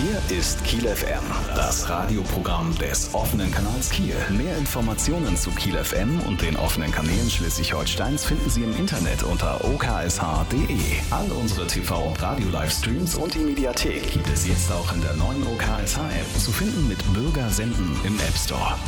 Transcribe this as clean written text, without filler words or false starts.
Hier ist Kiel FM, das Radioprogramm des offenen Kanals Kiel. Mehr Informationen zu Kiel FM und den offenen Kanälen Schleswig-Holsteins finden Sie im Internet unter oksh.de. All unsere TV- und Radio-Livestreams und die Mediathek gibt es jetzt auch in der neuen OKSH-App zu finden mit Bürger senden im App Store.